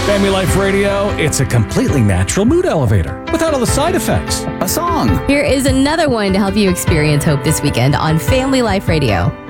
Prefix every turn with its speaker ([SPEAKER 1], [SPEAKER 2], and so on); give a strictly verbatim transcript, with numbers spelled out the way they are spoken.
[SPEAKER 1] Family Life Radio, it's a completely natural mood elevator without all the side effects.
[SPEAKER 2] A song.
[SPEAKER 3] Here is another one to help you experience hope this weekend on Family Life Radio.